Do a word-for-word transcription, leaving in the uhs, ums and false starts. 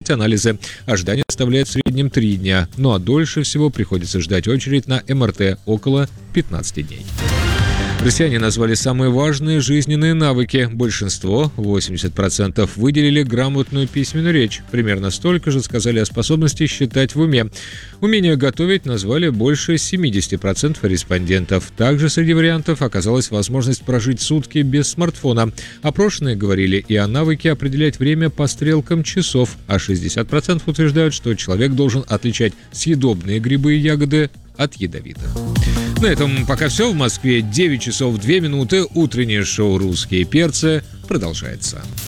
сделать анализы. Ожидание составляет в среднем три дня, ну а дольше всего приходится ждать очередь на эм эр тэ – около пятнадцати дней. Россияне назвали самые важные жизненные навыки. Большинство, восемьдесят процентов, выделили грамотную письменную речь. Примерно столько же сказали о способности считать в уме. Умение готовить назвали больше семидесяти процентов респондентов. Также среди вариантов оказалась возможность прожить сутки без смартфона. Опрошенные говорили и о навыке определять время по стрелкам часов, а шестьдесят процентов утверждают, что человек должен отличать съедобные грибы и ягоды от ядовитых. На этом пока все. В Москве девять часов две минуты. Утреннее шоу «Русские перцы» продолжается.